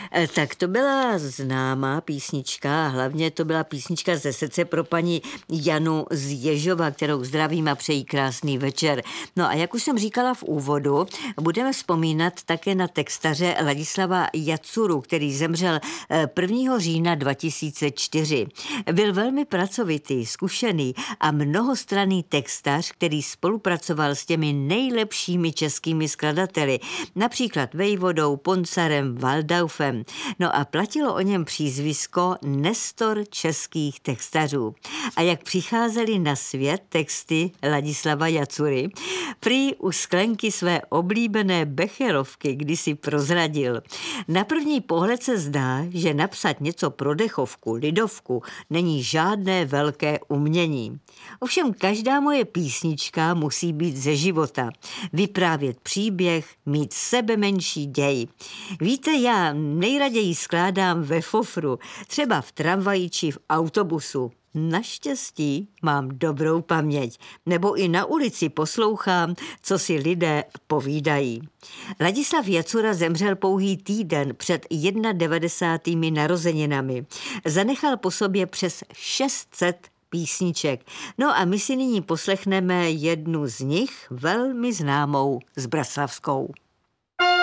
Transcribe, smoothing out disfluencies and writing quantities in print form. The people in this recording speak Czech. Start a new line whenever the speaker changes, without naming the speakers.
Tak to byla známá písnička, hlavně to byla písnička ze srdce pro paní Janu z Ježova, kterou zdravím a přeji krásný večer. No a jak už jsem říkala v úvodu, budeme vzpomínat také na textaře Ladislava Jacuru, který zemřel 1. října 2004. Byl velmi pracovitý, zkušený a mnohostranný textař, který spolupracoval s těmi nejlepšími českými skladateli, například Vejvodou, Poncarem, Waldaufem. No a platilo o něm přízvisko Nestor českých textařů. A jak přicházely na svět texty Ladislava Jacury, prý u sklenky své oblíbené becherovky kdysi prozradil. Na první pohled se zdá, že napsat něco pro dechovku, lidovku, není žádné velké umění. Ovšem každá moje písnička musí být ze života. Vyprávět příběh, mít sebemenší děj. Víte, já nejraději skládám ve fofru, třeba v tramvaji či v autobusu. Naštěstí mám dobrou paměť, nebo i na ulici poslouchám, co si lidé povídají. Ladislav Jacura zemřel pouhý týden před 91. narozeninami. Zanechal po sobě přes 600 písniček. No a my si nyní poslechneme jednu z nich, velmi známou, Zbraslavskou.